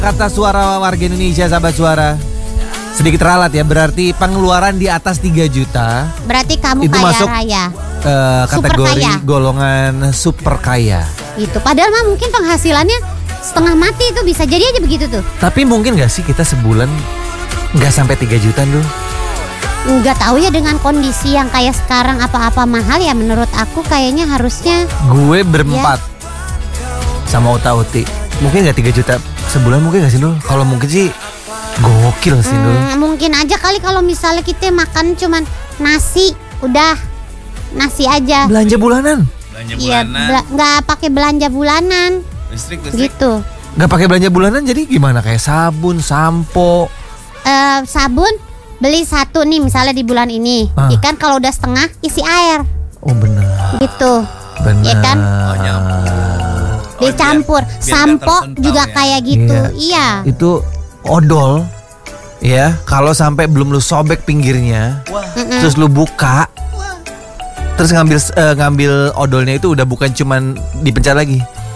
kata suara warga Indonesia, sahabat suara. Sedikit ralat ya, berarti pengeluaran di atas 3 juta. Berarti kamu itu kaya masuk raya. Kategori kaya. golongan super kaya. Itu padahal mah mungkin penghasilannya setengah mati, itu bisa jadi aja begitu tuh. Tapi mungkin gak sih kita sebulan gak sampai 3 juta dulu? Nggak tahu ya, dengan kondisi yang kayak sekarang apa-apa mahal ya, menurut aku kayaknya harusnya. Gue berempat sama Uta Uti. Mungkin gak 3 juta sebulan, mungkin gak sih dulu? Kalau mungkin sih gokil sih dulu. Mungkin aja kali kalau misalnya kita makan cuman nasi, udah nasi aja. Belanja bulanan? Iya, nggak pakai belanja bulanan. Listrik. Gitu. Gak pakai belanja bulanan jadi gimana? Kayak sabun, sampo. Sabun beli satu nih misalnya di bulan ini, ikan kalau udah setengah isi air. Oh benar. Gitu. Benar. Ya kan? biar Dicampur. Sampo juga ya. kayak gitu. Iya. Itu odol. Ya, kalau sampai belum lu sobek pinggirnya, terus lu buka, terus ngambil odolnya itu udah bukan cuman dipencet lagi.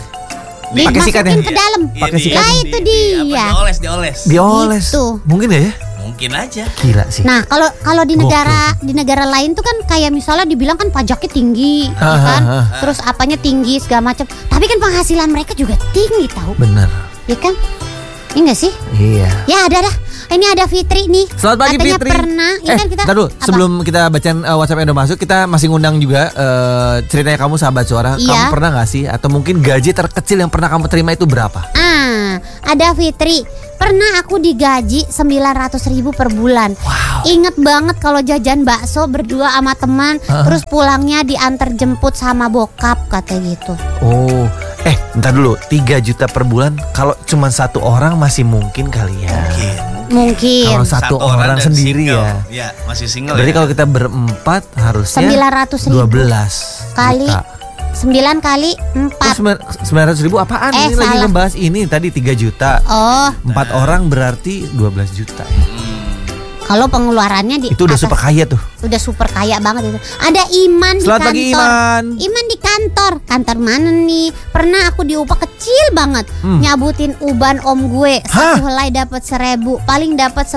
Pakai sikat ya? Dimasukin ke dalam. Pakai sikat. Nah itu dia. Dioles. Gitu. Mungkin gak ya? Mungkin aja. Gila sih. Nah kalau di negara lain tuh kan kayak misalnya dibilang kan pajaknya tinggi, ya kan? Terus apanya tinggi segala macam. Tapi kan penghasilan mereka juga tinggi tahu. Bener. Ya kan? Iya nggak sih? Iya. Ya ada dah. Ini ada Fitri nih. Selamat pagi katanya Fitri. Pernah. Ini kan kita. Ntar dulu, sebelum kita bacain WhatsApp yang udah masuk, kita masih ngundang juga ceritanya kamu sahabat suara. Iya. Kamu pernah nggak sih? Atau mungkin gaji terkecil yang pernah kamu terima itu berapa? Ada Fitri. Pernah aku digaji 900.000 per bulan. Wow. Ingat banget kalau jajan bakso berdua sama teman, terus pulangnya diantar jemput sama bokap katanya gitu. Oh, ntar dulu, 3 juta per bulan. Kalau cuma satu orang masih mungkin kali ya. Mungkin. Kalau satu orang sendiri single. ya. Ya, masih single. Berarti ya. kalau kita berempat harusnya 900.000 12 kali juta. 9 kali 4. 900.000 apaan? Ini lagi salah. ngebahas ini tadi 3 juta. Oh, 4 orang berarti 12 juta ya. kalau pengeluarannya di Itu udah atas, super kaya tuh. udah super kaya banget itu. Ada Iman di Selamat kantor. pagi Iman. Iman di kantor. Kantor mana nih? Pernah aku diupah kecil banget. Nyabutin uban om gue. Satu helai dapat 1.000. Paling dapat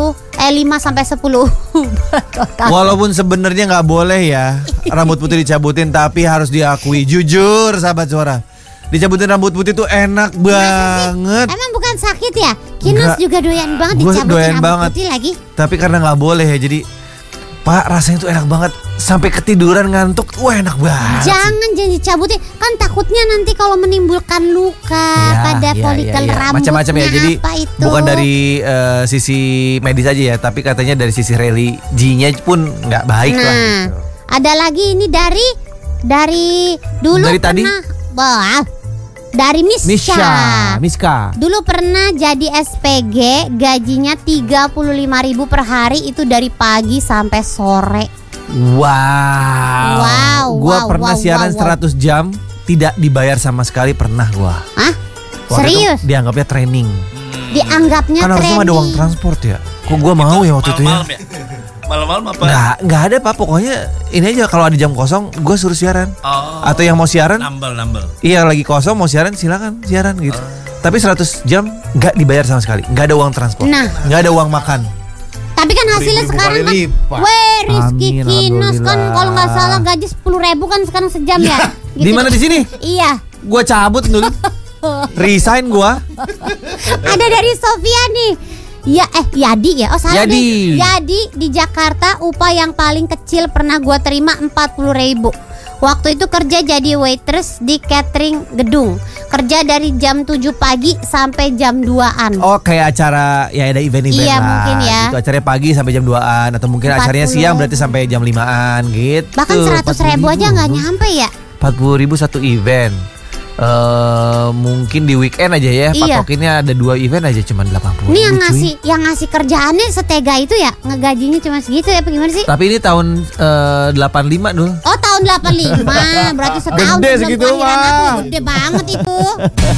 5 sampai 10 uban total. Walaupun sebenarnya nggak boleh ya rambut putih dicabutin, tapi harus diakui jujur sahabat suara. Dicabutin rambut putih tuh enak banget. Emang bukan sakit ya? Kinos Enggak. juga doyan banget Gue dicabutin doyan rambut banget. putih lagi. Tapi karena nggak boleh ya, jadi Pak rasanya tuh enak banget. Sampai ketiduran ngantuk, wah enak banget. Jangan jadi cabutin, kan takutnya nanti kalau menimbulkan luka pada folikel rambutnya. Macam-macam ya. Jadi apa itu? bukan dari sisi medis aja ya, tapi katanya dari sisi religinya pun nggak baik lah. Nah, Gitu. ada lagi ini dari dulu Dari tadi? Wah, dari Miska. Dulu pernah jadi SPG, gajinya 35.000 per hari, itu dari pagi sampai sore. Wow. Gua pernah siaran 100 jam tidak dibayar sama sekali, pernah gua. Hah? Waktu Serius? itu dianggapnya training. Dianggapnya Kan harusnya training. ada uang transport ya. Kok gua mau ya waktu itu ya? Malam-malam apa? Nggak ada Pak, pokoknya ini aja kalau ada jam kosong gue suruh siaran. Atau yang mau siaran Nambel. iya lagi kosong mau siaran silakan siaran gitu. Tapi 100 jam nggak dibayar sama sekali, nggak ada uang transport, Nah. nggak ada uang makan. Tapi kan hasilnya Beribu sekarang kali kan, lipat. Rizky Amin, Kinos kan alhamdulillah. kalau nggak salah gaji 10.000 kan sekarang sejam ya. Di mana di sini? Iya. Gue cabut dulu, resign gue. Ada dari Sofia nih. Ya Yadi ya. Oh salah Yadi. deh. Yadi di Jakarta, upah yang paling kecil pernah gua terima 40.000. Waktu itu kerja jadi waitress di catering gedung. Kerja dari jam 7 pagi sampai jam 2-an. Oh kayak acara ya ada event-event Iya, lah. mungkin ya. Itu acaranya pagi sampai jam 2-an atau mungkin 40. acaranya siang berarti sampai jam 5-an gitu. Bahkan 100.000 aja nggak nyampe ya. 40.000 satu event. Mungkin di weekend aja ya. Iya. Patokinnya ada 2 event aja cuman 80.000. Ini yang ngasih kerjaannya setega itu ya, ngegajinya cuma segitu ya, apa gimana sih? Tapi ini tahun 85 dulu. Oh tahun 85, berarti setahun Gede sebelum segitu, kelahiran aku, Bang. gede banget itu.